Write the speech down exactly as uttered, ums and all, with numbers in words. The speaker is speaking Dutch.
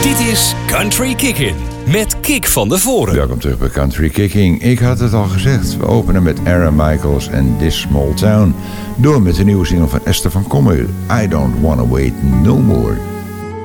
Dit is Country Kickin' met Kik van de Voren. Welkom terug bij Country Kicking. Ik had het al gezegd, we openen met Aaron Michaels en This Small Town. Door met de nieuwe single van Esther van Kommer, I Don't Wanna Wait No More.